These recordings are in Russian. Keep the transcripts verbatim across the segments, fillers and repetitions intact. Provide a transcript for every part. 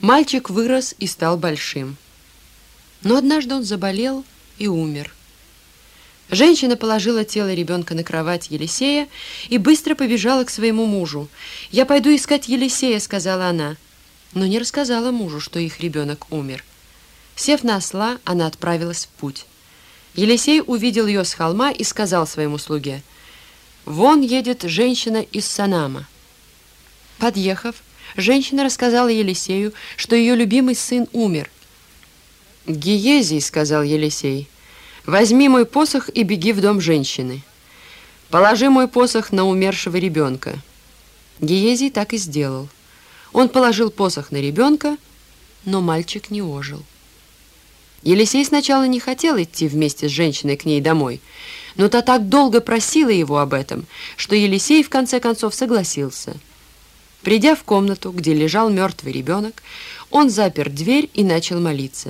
Мальчик вырос и стал большим. Но однажды он заболел и умер. Женщина положила тело ребенка на кровать Елисея и быстро побежала к своему мужу. «Я пойду искать Елисея», — сказала она, но не рассказала мужу, что их ребенок умер. Сев на осла, она отправилась в путь. Елисей увидел ее с холма и сказал своему слуге: «Вон едет женщина из Санама». Подъехав, женщина рассказала Елисею, что ее любимый сын умер. «Гиезий», — сказал Елисей, — «возьми мой посох и беги в дом женщины. Положи мой посох на умершего ребенка». Гиезий так и сделал. Он положил посох на ребенка, но мальчик не ожил. Елисей сначала не хотел идти вместе с женщиной к ней домой, но та так долго просила его об этом, что Елисей в конце концов согласился. Придя в комнату, где лежал мертвый ребенок, он запер дверь и начал молиться.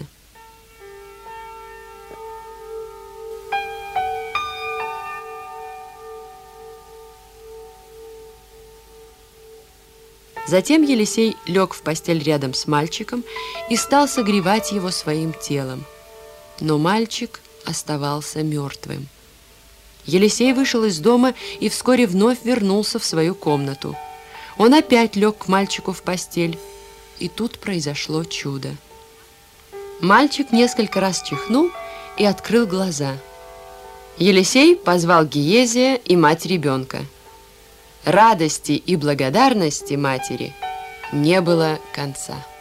Затем Елисей лег в постель рядом с мальчиком и стал согревать его своим телом. Но мальчик оставался мертвым. Елисей вышел из дома и вскоре вновь вернулся в свою комнату. Он опять лег к мальчику в постель, и тут произошло чудо. Мальчик несколько раз чихнул и открыл глаза. Елисей позвал Гиезия и мать ребенка. Радости и благодарности матери не было конца.